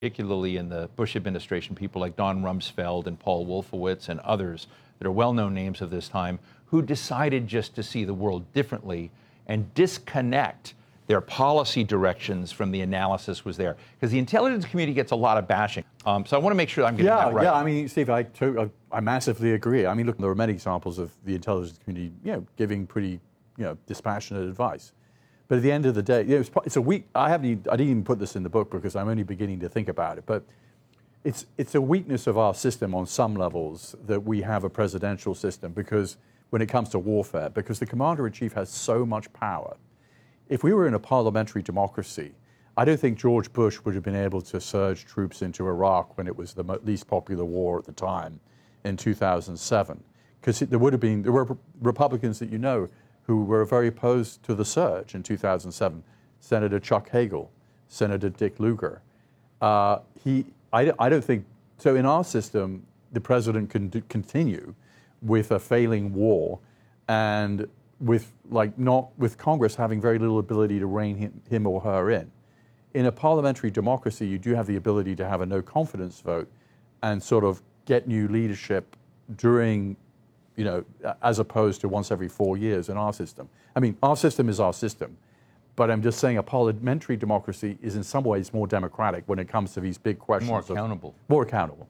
particularly in the Bush administration, people like Don Rumsfeld and Paul Wolfowitz and others that are well-known names of this time, who decided just to see the world differently and disconnect their policy directions from the analysis was there. Because the intelligence community gets a lot of bashing. So I want to make sure I'm getting that right. Yeah, I mean, Steve, I massively agree. I mean, look, there are many examples of the intelligence community, giving pretty, dispassionate advice. But at the end of the day, it's a weak. I didn't even put this in the book because I'm only beginning to think about it. But it's a weakness of our system on some levels that we have a presidential system, because when it comes to warfare, because the commander-in-chief has so much power. If we were in a parliamentary democracy, I don't think George Bush would have been able to surge troops into Iraq when it was the least popular war at the time in 2007, because there were Republicans that who were very opposed to the surge in 2007. Senator Chuck Hagel, Senator Dick Lugar. I don't think so. In our system, the president can continue with a failing war, and with Congress having very little ability to rein him or her in. In a parliamentary democracy, you do have the ability to have a no confidence vote and sort of get new leadership during, as opposed to once every 4 years in our system. I mean, our system is our system, but I'm just saying a parliamentary democracy is in some ways more democratic when it comes to these big questions. More accountable. More accountable.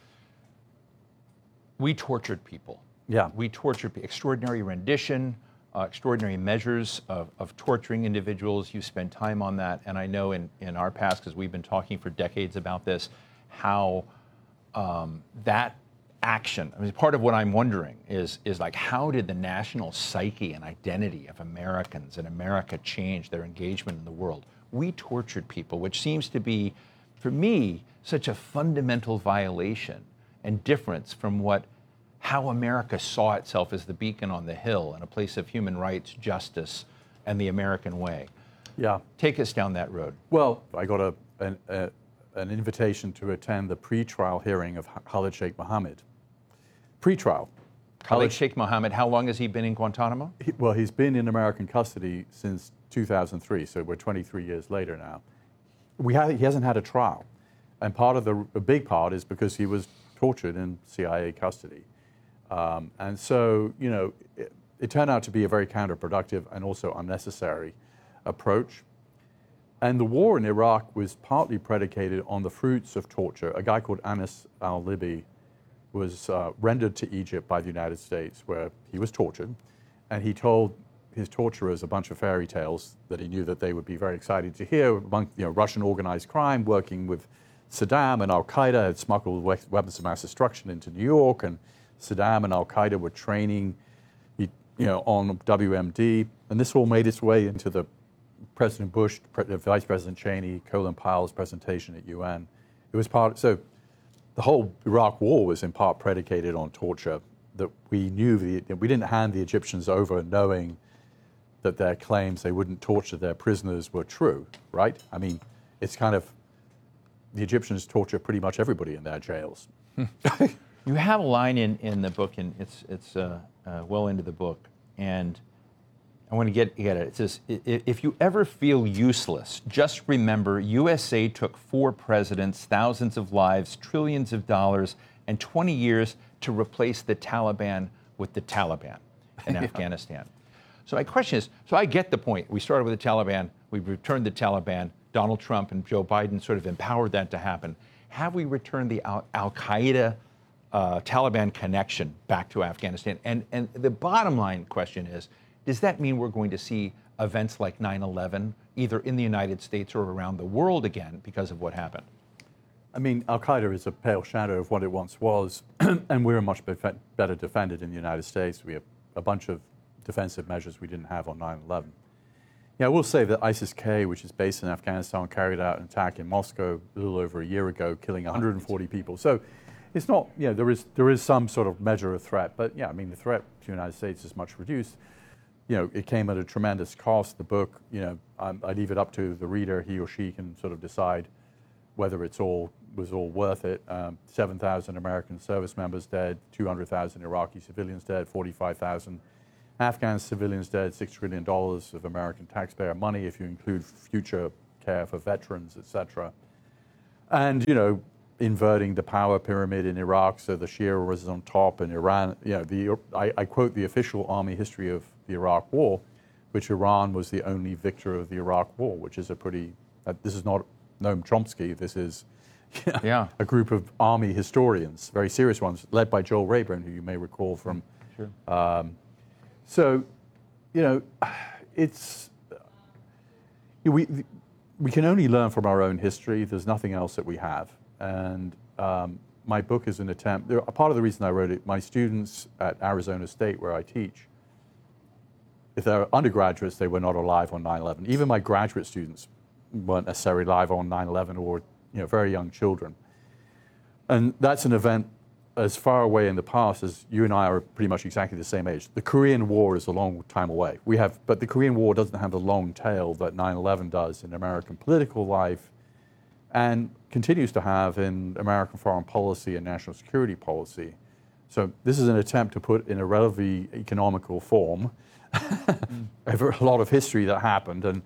We tortured people. Yeah. We tortured people. Extraordinary rendition, extraordinary measures of torturing individuals. You spend time on that. And I know in our past, because we've been talking for decades about this, how that action, I mean, part of what I'm wondering is like, how did the national psyche and identity of Americans and America change their engagement in the world? We tortured people, which seems to be, for me, such a fundamental violation and difference from how America saw itself as the beacon on the hill and a place of human rights, justice, and the American way. Yeah. Take us down that road. Well, I got an invitation to attend the pre-trial hearing of Khalid Sheikh Mohammed. Pre-trial. Khalid Sheikh Mohammed, how long has he been in Guantanamo? He's been in American custody since 2003, so we're 23 years later now. He hasn't had a trial. And a big part is because he was tortured in CIA custody. And so, it turned out to be a very counterproductive and also unnecessary approach. And the war in Iraq was partly predicated on the fruits of torture. A guy called Anas al-Libi was rendered to Egypt by the United States, where he was tortured. And he told his torturers a bunch of fairy tales that he knew that they would be very excited to hear. Among, Russian organized crime working with Saddam and Al-Qaeda had smuggled weapons of mass destruction into New York, and Saddam and Al-Qaeda were training, on WMD, and this all made its way into the President Bush, Vice President Cheney, Colin Powell's presentation at UN. It was so the whole Iraq war was in part predicated on torture, that we knew we didn't hand the Egyptians over knowing that their claims they wouldn't torture their prisoners were true, right? I mean, it's kind of, the Egyptians torture pretty much everybody in their jails. You have a line in the book, and it's well into the book, and I want to get it. It says, if you ever feel useless, just remember USA took 4 presidents, thousands of lives, trillions of dollars, and 20 years to replace the Taliban with the Taliban in Afghanistan. So my question is, so I get the point. We started with the Taliban, we returned the Taliban, Donald Trump and Joe Biden sort of empowered that to happen. Have we returned the Al-Qaeda Taliban connection back to Afghanistan? And the bottom line question is, does that mean we're going to see events like 9/11 either in the United States or around the world again because of what happened? I mean, Al-Qaeda is a pale shadow of what it once was, and we're much better defended in the United States. We have a bunch of defensive measures we didn't have on 9/11. Yeah, I will say that ISIS-K, which is based in Afghanistan, carried out an attack in Moscow a little over a year ago, killing 140 people. So it's not, there is some sort of measure of threat, but yeah, I mean, the threat to the United States is much reduced. It came at a tremendous cost. The book, I leave it up to the reader. He or she can sort of decide whether was all worth it. 7,000 American service members dead, 200,000 Iraqi civilians dead, 45,000 Afghan civilians dead, $6 trillion of American taxpayer money if you include future care for veterans, etc. And, inverting the power pyramid in Iraq so the Shia was on top and Iran, I quote the official army history of the Iraq War, which Iran was the only victor of the Iraq War, which is this is not Noam Chomsky, this is a group of army historians, very serious ones, led by Joel Rayburn, who you may recall from. Sure. It's, we can only learn from our own history. There's nothing else that we have. And my book is an attempt, part of the reason I wrote it, my students at Arizona State, where I teach, if they're undergraduates, they were not alive on 9/11. Even my graduate students weren't necessarily alive on 9/11 or very young children. And that's an event as far away in the past as you and I are pretty much exactly the same age. The Korean War is a long time away. But the Korean War doesn't have the long tail that 9/11 does in American political life and continues to have in American foreign policy and national security policy. So this is an attempt to put in a relatively economical form a lot of history that happened. And,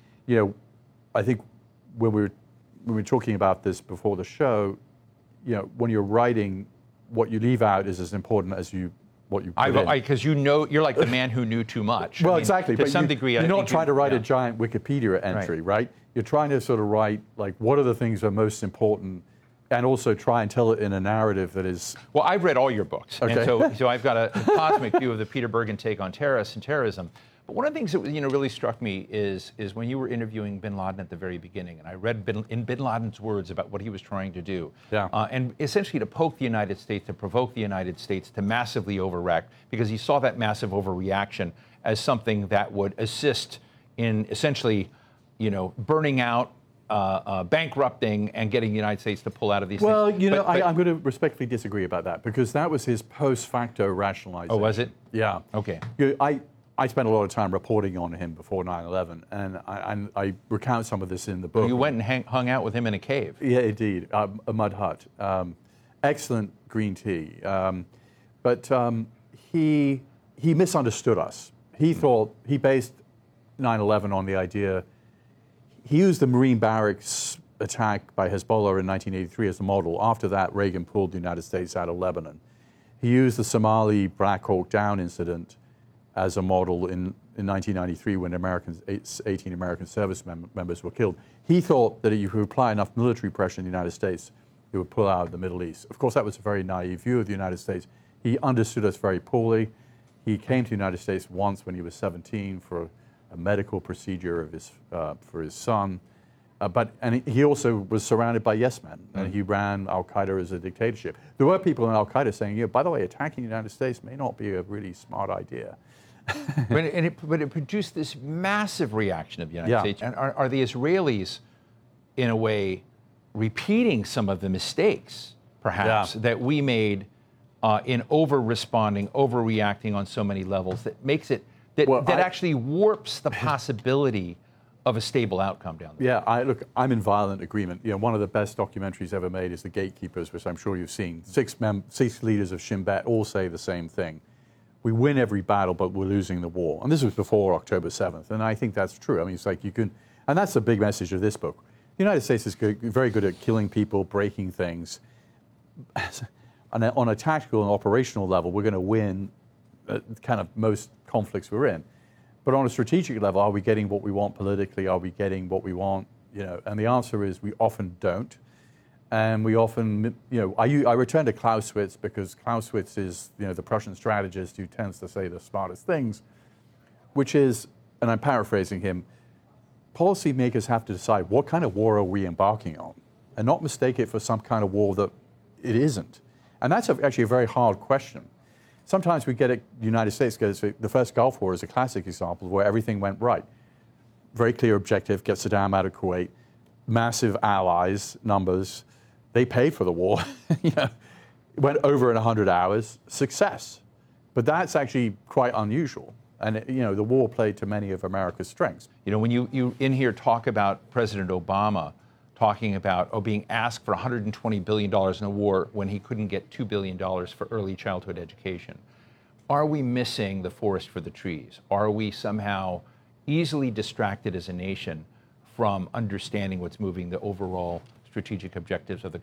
I think when we were talking about this before the show, when you're writing, what you leave out is as important as what you put in. Because you're like the man who knew too much. Well, exactly. To some degree, you're not trying to write a giant Wikipedia entry, right? You're trying to sort of write, what are the things that are most important, and also try and tell it in a narrative that is... Well, I've read all your books, okay. And so I've got a cosmic view of the Peter Bergen take on terrorists and terrorism. But one of the things that really struck me is when you were interviewing bin Laden at the very beginning, and I read in bin Laden's words about what he was trying to do, and essentially to poke the United States, to provoke the United States to massively overreact, because he saw that massive overreaction as something that would assist in essentially, burning out, bankrupting, and getting the United States to pull out of these things. Well, I'm going to respectfully disagree about that, because that was his post facto rationalization. Oh, was it? Yeah. Okay. I spent a lot of time reporting on him before 9/11, and I recount some of this in the book. You went and hung out with him in a cave. Yeah, indeed, a mud hut. Excellent green tea. But he misunderstood us. He thought, he based 9/11 on the idea, he used the Marine barracks attack by Hezbollah in 1983 as a model. After that, Reagan pulled the United States out of Lebanon. He used the Somali Black Hawk Down incident as a model in 1993 when 18 American service members were killed. He thought that if you apply enough military pressure in the United States, it would pull out of the Middle East. Of course, that was a very naive view of the United States. He understood us very poorly. He came to the United States once when he was 17 for a medical procedure for his son. And he also was surrounded by yes men, and he ran Al-Qaeda as a dictatorship. There were people in Al-Qaeda saying, by the way, attacking the United States may not be a really smart idea. but it produced this massive reaction of the United States. And are the Israelis, in a way, repeating some of the mistakes, perhaps, that we made in over-responding, overreacting on so many levels that makes it, that actually warps the possibility of a stable outcome down there? Yeah, I'm in violent agreement. One of the best documentaries ever made is The Gatekeepers, which I'm sure you've seen. Six leaders of Shin Bet all say the same thing. We win every battle, but we're losing the war. And this was before October 7th, and I think that's true. I mean, it's like and that's the big message of this book. The United States is very good at killing people, breaking things. And on a tactical and operational level, we're going to win kind of most conflicts we're in. But on a strategic level, are we getting what we want politically? Are we getting what we want? And the answer is we often don't. And we often, I return to Clausewitz because Clausewitz is, the Prussian strategist who tends to say the smartest things, which is, and I'm paraphrasing him, policymakers have to decide what kind of war are we embarking on, and not mistake it for some kind of war that it isn't. And that's actually a very hard question. Sometimes we get it, the United States gets it, the first Gulf War is a classic example where everything went right. Very clear objective, get Saddam out of Kuwait, massive allies, numbers. They paid for the war. It went over in 100 hours, success. But that's actually quite unusual. And the war played to many of America's strengths. When you in here talk about President Obama talking about being asked for $120 billion in a war when he couldn't get $2 billion for early childhood education. Are we missing the forest for the trees? Are we somehow easily distracted as a nation from understanding what's moving the overall strategic objectives of the